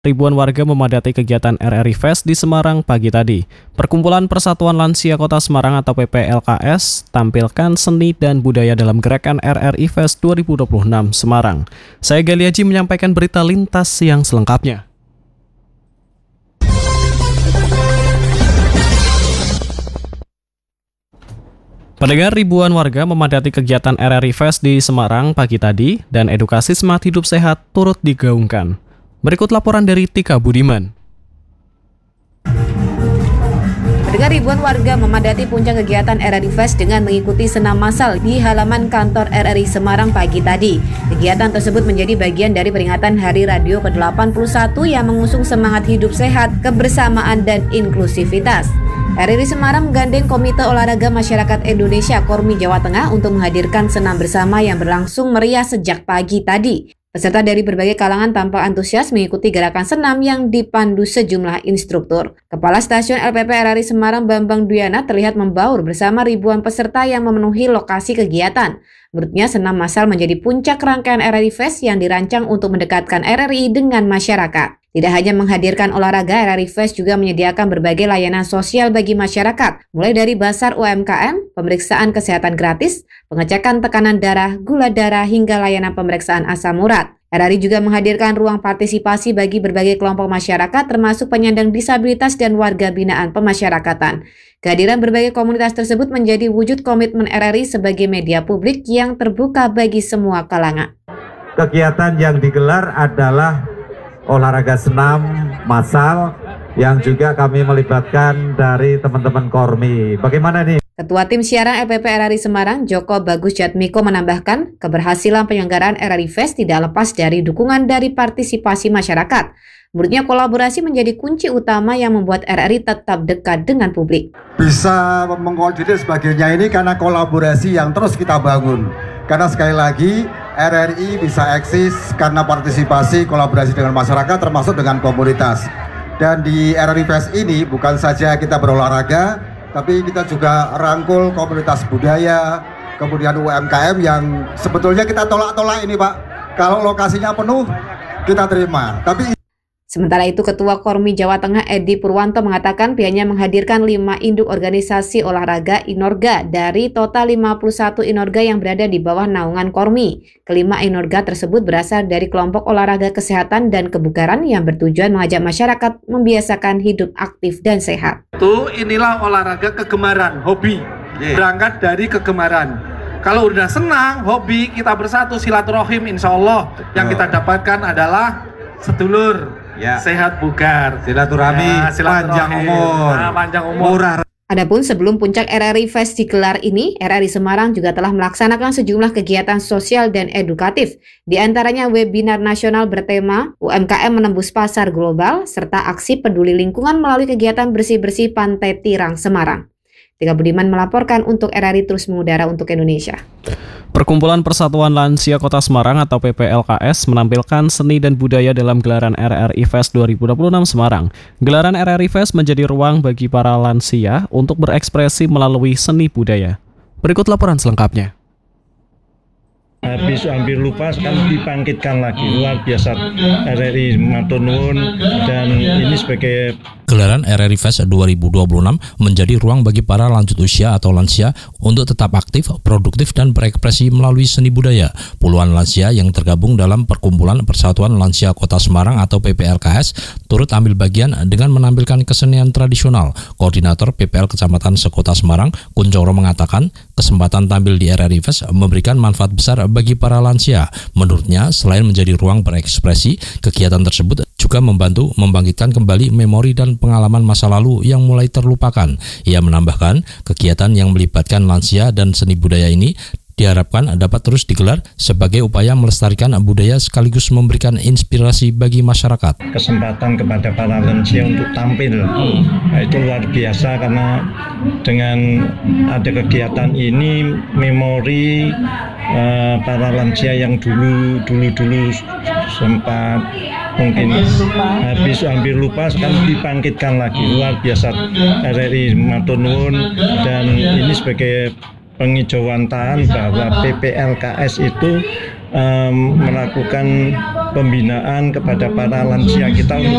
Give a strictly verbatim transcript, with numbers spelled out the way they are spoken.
Ribuan warga memadati kegiatan R R I Fest di Semarang pagi tadi. Perkumpulan Persatuan Lansia Kota Semarang atau P P L K S tampilkan seni dan budaya dalam gerakan R R I Fest dua ribu dua puluh enam Semarang. Saya Gali Haji menyampaikan berita lintas yang selengkapnya. Pendengar, ribuan warga memadati kegiatan R R I Fest di Semarang pagi tadi dan edukasi semangat hidup sehat turut digaungkan. Berikut laporan dari Tika Budiman. Pendengar, ribuan warga memadati puncak kegiatan R R I Fest dengan mengikuti senam massal di halaman kantor R R I Semarang pagi tadi. Kegiatan tersebut menjadi bagian dari peringatan Hari Radio ke delapan puluh satu yang mengusung semangat hidup sehat, kebersamaan, dan inklusivitas. R R I Semarang menggandeng Komite Olahraga Masyarakat Indonesia Kormi Jawa Tengah untuk menghadirkan senam bersama yang berlangsung meriah sejak pagi tadi. Peserta dari berbagai kalangan tampak antusias mengikuti gerakan senam yang dipandu sejumlah instruktur. Kepala Stasiun L P P R R I Semarang Bambang Duyana terlihat membaur bersama ribuan peserta yang memenuhi lokasi kegiatan. Menurutnya, senam massal menjadi puncak rangkaian R R I Fest yang dirancang untuk mendekatkan R R I dengan masyarakat. Tidak hanya menghadirkan olahraga, R R I Fest juga menyediakan berbagai layanan sosial bagi masyarakat, mulai dari basar U M K M, pemeriksaan kesehatan gratis, pengecekan tekanan darah, gula darah, hingga layanan pemeriksaan asam urat. R R I juga menghadirkan ruang partisipasi bagi berbagai kelompok masyarakat, termasuk penyandang disabilitas dan warga binaan pemasyarakatan. Kehadiran berbagai komunitas tersebut menjadi wujud komitmen R R I sebagai media publik yang terbuka bagi semua kalangan. Kegiatan yang digelar adalah olahraga senam massal yang juga kami melibatkan dari teman-teman Kormi. Bagaimana nih? Ketua Tim Siaran L P P R R I Semarang, Joko Bagus Jatmiko, menambahkan keberhasilan penyelenggaraan R R I Fest tidak lepas dari dukungan dari partisipasi masyarakat. Menurutnya, kolaborasi menjadi kunci utama yang membuat R R I tetap dekat dengan publik. Bisa mengkoordinir sebagainya ini karena kolaborasi yang terus kita bangun. Karena sekali lagi R R I bisa eksis karena partisipasi kolaborasi dengan masyarakat termasuk dengan komunitas. Dan di R R I Fest ini bukan saja kita berolahraga, tapi kita juga rangkul komunitas budaya, kemudian U M K M yang sebetulnya kita tolak-tolak ini, Pak. Kalau lokasinya penuh, kita terima. Tapi Sementara itu, Ketua Kormi Jawa Tengah Edi Purwanto mengatakan pihaknya menghadirkan lima induk organisasi olahraga Inorga dari total lima puluh satu Inorga yang berada di bawah naungan Kormi. Kelima Inorga tersebut berasal dari kelompok olahraga kesehatan dan kebugaran yang bertujuan mengajak masyarakat membiasakan hidup aktif dan sehat. Itu inilah olahraga kegemaran, hobi. Yeah. Berangkat dari kegemaran. Kalau udah senang, hobi, kita bersatu silaturahim, insya Allah yang kita dapatkan adalah sedulur. Ya. Sehat bugar, silaturahmi, ya, panjang umur, nah, panjang umur. Murah. Adapun sebelum puncak R R I Fest digelar ini, R R I Semarang juga telah melaksanakan sejumlah kegiatan sosial dan edukatif. Di antaranya webinar nasional bertema U M K M menembus pasar global, serta aksi peduli lingkungan melalui kegiatan bersih-bersih Pantai Tirang Semarang. Tika Budiman melaporkan untuk R R I Terus Mengudara untuk Indonesia. Perkumpulan Persatuan Lansia Kota Semarang atau P P L K S menampilkan seni dan budaya dalam gelaran R R I Fest dua ribu dua puluh enam Semarang. Gelaran R R I Fest menjadi ruang bagi para lansia untuk berekspresi melalui seni budaya. Berikut laporan selengkapnya. Habis hampir lupa sekarang dibangkitkan lagi, luar biasa R R I matur nuwun. Dan ini sebagai gelaran R R I Fest dua ribu dua puluh enam menjadi ruang bagi para lanjut usia atau lansia untuk tetap aktif, produktif, dan berekspresi melalui seni budaya. Puluhan lansia yang tergabung dalam Perkumpulan Persatuan Lansia Kota Semarang atau P P L K S turut ambil bagian dengan menampilkan kesenian tradisional. Koordinator P P L Kecamatan Sekota Semarang, Kuncoro, mengatakan kesempatan tampil di R R I Fest memberikan manfaat besar bagi para lansia. Menurutnya, selain menjadi ruang berekspresi, kegiatan tersebut juga membantu membangkitkan kembali memori dan pengalaman masa lalu yang mulai terlupakan. Ia menambahkan, kegiatan yang melibatkan lansia dan seni budaya ini diharapkan dapat terus digelar sebagai upaya melestarikan budaya sekaligus memberikan inspirasi bagi masyarakat. Kesempatan kepada para lansia untuk tampil, nah, itu luar biasa karena dengan ada kegiatan ini memori uh, para lansia yang dulu dulu dulu sempat mungkin habis hampir lupa sekarang dibangkitkan lagi, luar biasa R R I matur nuwun. Dan ini sebagai pengijauan tahan bahwa P P L K S itu um, melakukan pembinaan kepada para lansia kita untuk